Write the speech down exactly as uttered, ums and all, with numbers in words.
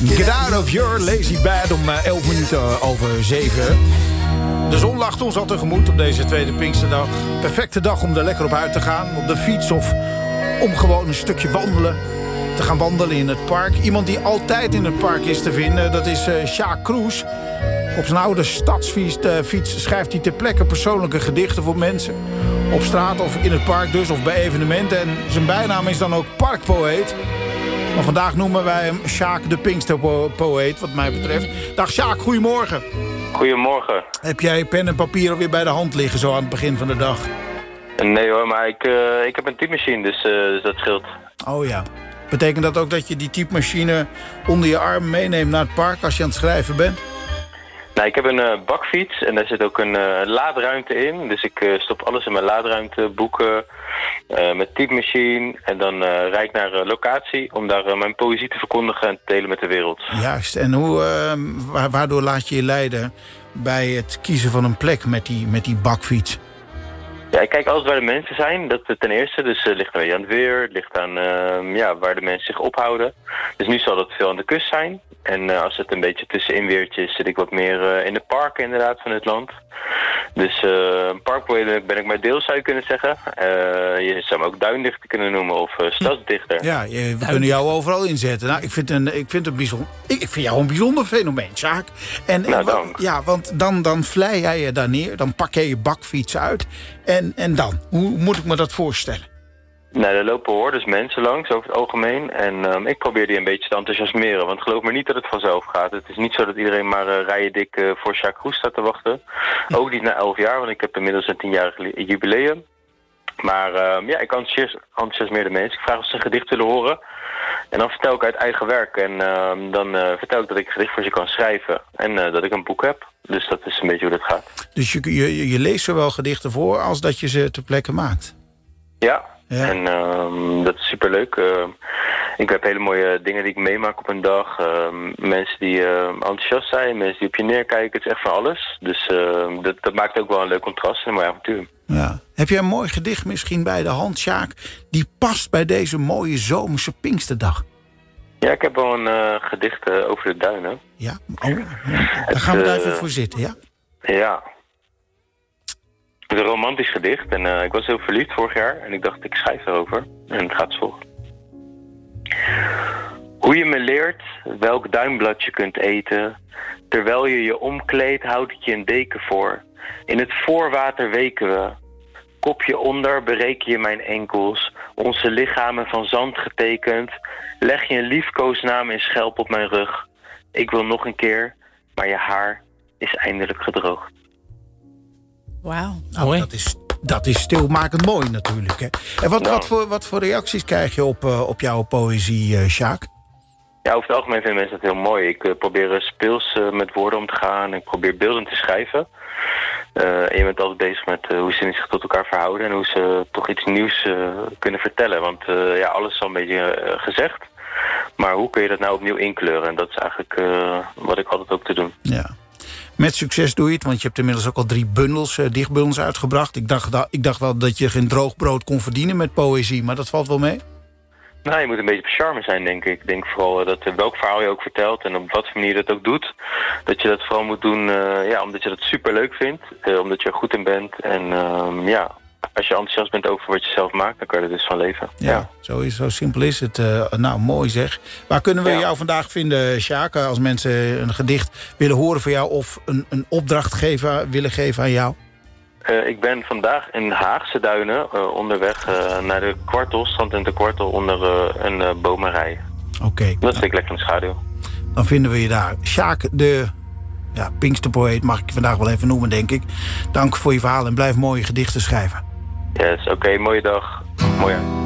Get out of your lazy bed om elf minuten over zeven. De zon lacht ons al tegemoet op deze tweede Pinksterdag. Perfecte dag om er lekker op uit te gaan. Op de fiets of om gewoon een stukje wandelen. Te gaan wandelen in het park. Iemand die altijd in het park is te vinden, dat is uh, Sjaak Kroes. Op zijn oude stadsfiets uh, fiets schrijft hij ter plekke persoonlijke gedichten voor mensen. Op straat of in het park dus, of bij evenementen. En zijn bijnaam is dan ook Parkpoëet. Maar vandaag noemen wij hem Sjaak de Pinksterpoëet, wat mij betreft. Dag Sjaak, goedemorgen. Goedemorgen. Heb jij pen en papier alweer bij de hand liggen zo aan het begin van de dag? Nee hoor, maar ik, uh, ik heb een typemachine, dus, uh, dus dat scheelt. Oh ja. Betekent dat ook dat je die typemachine onder je arm meeneemt naar het park als je aan het schrijven bent? Nou, ik heb een uh, bakfiets en daar zit ook een uh, laadruimte in. Dus ik uh, stop alles in mijn laadruimte, boeken, uh, met typemachine. En dan uh, rijd ik naar uh, locatie om daar uh, mijn poëzie te verkondigen en te delen met de wereld. Juist, en hoe, uh, waardoor laat je je leiden bij het kiezen van een plek met die, met die bakfiets? Ja, ik kijk altijd waar de mensen zijn. Dat ten eerste, dus uh, ligt een beetje aan het weer. Het ligt aan uh, ja, waar de mensen zich ophouden. Dus nu zal het veel aan de kust zijn. En uh, als het een beetje tussenin weertje is, zit ik wat meer uh, in de parken inderdaad van het land. Dus uh, parkpoëet ben ik maar deels, zou je kunnen zeggen. Uh, je zou me ook duindichter kunnen noemen of uh, stadsdichter. Ja, je, we kunnen jou overal inzetten. Nou, ik vind, een, ik vind, het bijzonder, ik, ik vind jou een bijzonder fenomeen, Sjaak. En, nou, en, dank. Ja, want dan, dan vlei jij je daar neer, dan pak jij je bakfiets uit. En, en dan? Hoe moet ik me dat voorstellen? Nou, er lopen hoorders mensen langs over het algemeen. En um, ik probeer die een beetje te enthousiasmeren. Want geloof me niet dat het vanzelf gaat. Het is niet zo dat iedereen maar uh, rijen dik uh, voor Sjaak Kroes staat te wachten. Ook niet na elf jaar, want ik heb inmiddels een tienjarig jubileum. Maar um, ja, ik enthousiasmeer de mensen. Ik vraag of ze een gedicht willen horen. En dan vertel ik uit eigen werk. En uh, dan uh, vertel ik dat ik een gedicht voor ze kan schrijven. En uh, dat ik een boek heb. Dus dat is een beetje hoe dat gaat. Dus je, je, je leest zowel gedichten voor als dat je ze ter plekke maakt? Ja. Ja. En uh, dat is superleuk. Uh, ik heb hele mooie dingen die ik meemaak op een dag. Uh, mensen die uh, enthousiast zijn, mensen die op je neerkijken. Het is echt van alles. Dus uh, dat, dat maakt ook wel een leuk contrast en een mooi avontuur. Ja. Heb jij een mooi gedicht misschien bij de hand, Sjaak, die past bij deze mooie zomerse Pinksterdag? Ja, ik heb wel een uh, gedicht uh, over de duinen. Ja? Oh, ja. Daar gaan we daar even voor zitten, ja? Ja. Het is een romantisch gedicht en uh, ik was heel verliefd vorig jaar en ik dacht ik schrijf erover. En het gaat als volgt. Hoe je me leert welk duinblad je kunt eten. Terwijl je je omkleedt houdt het je een deken voor. In het voorwater weken we. Kopje onder bereken je mijn enkels. Onze lichamen van zand getekend. Leg je een liefkoosnaam in schelp op mijn rug. Ik wil nog een keer, maar je haar is eindelijk gedroogd. Wauw. Nou, dat is, dat is stilmakend mooi natuurlijk. Hè? En wat, Nou. wat, voor, wat voor reacties krijg je op, uh, op jouw poëzie, uh, Sjaak? Ja, over het algemeen vinden mensen dat heel mooi. Ik uh, probeer uh, speels uh, met woorden om te gaan. Ik probeer beelden te schrijven. Uh, en je bent altijd bezig met uh, hoe ze zich tot elkaar verhouden. En hoe ze uh, toch iets nieuws uh, kunnen vertellen. Want uh, ja, alles is al een beetje uh, gezegd. Maar hoe kun je dat nou opnieuw inkleuren? En dat is eigenlijk uh, wat ik altijd ook te doen. Ja. Met succes doe je het, want je hebt inmiddels ook al drie bundels, uh, dichtbundels uitgebracht. Ik dacht, da- ik dacht wel dat je geen droog brood kon verdienen met poëzie, maar dat valt wel mee? Nou, je moet een beetje op charme zijn, denk ik. Ik denk vooral dat uh, welk verhaal je ook vertelt en op wat voor manier je dat ook doet. Dat je dat vooral moet doen, uh, ja, omdat je dat superleuk vindt. Uh, omdat je er goed in bent. En uh, ja, als je enthousiast bent over wat je zelf maakt, dan kan je er dus van leven. Ja, Ja. Zo, is, zo simpel is het. Uh, nou, mooi zeg. Waar kunnen we Ja. jou vandaag vinden, Sjaak? Als mensen een gedicht willen horen van jou of een, een opdracht geven, willen geven aan jou? Uh, ik ben vandaag in Haagse Duinen uh, onderweg uh, naar de Kwartel, strand en de Kwartel, onder uh, een uh, bomenrij. Oké. Okay. Dat vind ik lekker in de schaduw. Dan vinden we je daar. Sjaak, de ja, Pinksterpoëet, mag ik je vandaag wel even noemen, denk ik. Dank voor je verhaal en blijf mooie gedichten schrijven. Yes, oké, okay, mooie dag. Mooi jaar.